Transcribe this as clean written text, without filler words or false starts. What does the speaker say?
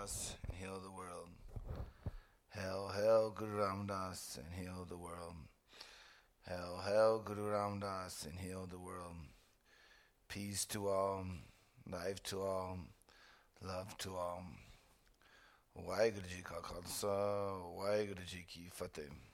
Das and heal the world. Hail, hail, Guru Ram Das and heal the world. Hail, hail, Guru Ram Das and heal the world. Peace to all, life to all, love to all. Waheguru Ji Ka Khalsa, Waheguru Ji Ki Fateh.